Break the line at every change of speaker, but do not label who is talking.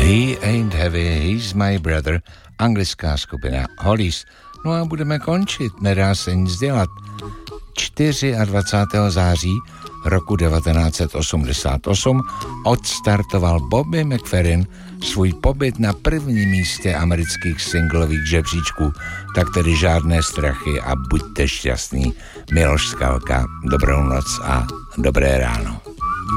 He Ain't Heavy, He's My Brother, anglická skupina Hollies. No a budeme končit, nedá se nic dělat. 24. září roku 1988 odstartoval Bobby McFerrin svůj pobyt na prvním místě amerických singlových žebříčků, tak tedy žádné strachy a buďte šťastní. Miloš Skalka, dobrou noc a dobré ráno.